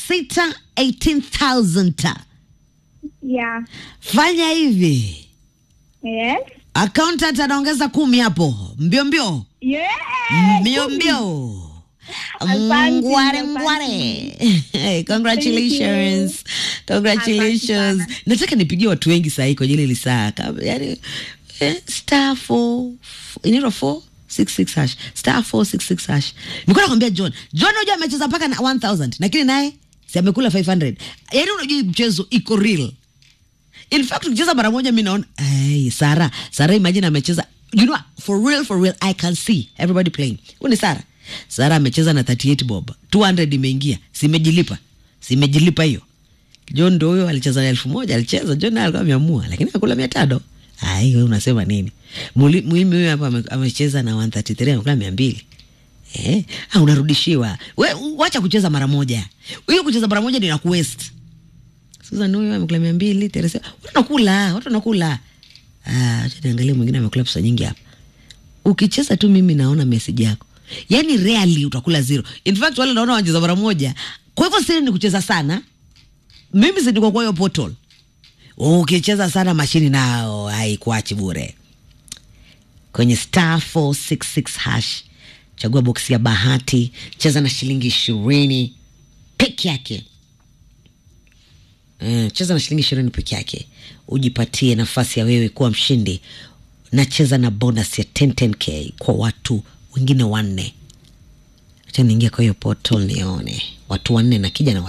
6 18,000. Yeah. Fanya hivi. Yes. Accountant anaongeza 10 hapo. Mbio mbio. Yeah. Mbio mbio. Asante, Ngware. Congratulations. Congratulations. Asante. Nataka nipigie watu wengi saa hii kwa ajili lisaa. Yaani star 4 inaitwa 466 hash. Star 466 hash. Nilikuwa nakwambia John unajua amecheza mpaka na 1000 lakini naye si amekula 500. Yaani unajua mchezo iko real. In fact ukicheza mara moja mimi naona Sarah imagine amecheza, you know, for real I can see everybody playing. Uni Sarah amecheza na 38 bob. 200 imeingia. Simejilipa hiyo. John ndio huyo alicheza na 1000, alicheza John alikuwa ameamua lakini akula 500. Wewe unasema nini? Muhimu huyo hapa amecheza na 133 amekula 200. Unarudishiwa. Wewe acha kucheza mara moja. Hiyo kucheza mara moja ndio inakuwaste. Susan huyo amekula 200, Teresa. Watu wanakula. Acha niangalie mwingine amekula pesa nyingi hapa. Ukicheza tu mimi naona message yako. Yaani rarely utakula 0. In fact wale naona wanacheza mara moja. Kwa hivyo siri ni kucheza sana. Mimi si niko kwa hiyo portal. Ukicheza sana mashini nao haikuachi bure. Kwenye star 466 hash chagua box ya bahati, cheza na shilingi 20 peke yake. Cheza na shilingi 20 peke yake. Ujipatie nafasi ya wewe kuwa mshindi. Na cheza na bonus ya 10k kwa watu wengine 4. Acha niingie kwa hiyo portal nione. Watu 4 na kija na